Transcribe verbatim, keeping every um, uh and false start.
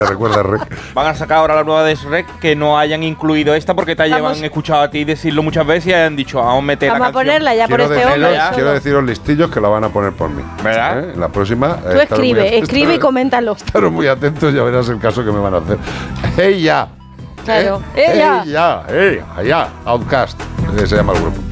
Recuerda, Rec. Van a sacar ahora la nueva de Shrek que no hayan incluido esta porque te Vamos. llevan escuchado a ti decirlo muchas veces y han dicho, vamos a meter Vamos la a canción. ponerla ya por Quiero, este deciros, hombre. ya. quiero deciros listillos que la van a poner por mí. ¿Verdad? ¿Eh? La próxima. Tú escribe, escribe y coméntalo. Estaros muy atentos, ya verás el caso que me van a hacer. ¡Ella! Claro. ¿Eh? ¡Ella! ¡Ella! ¡Ella! ¡Allá! Outcast, que se llama el grupo.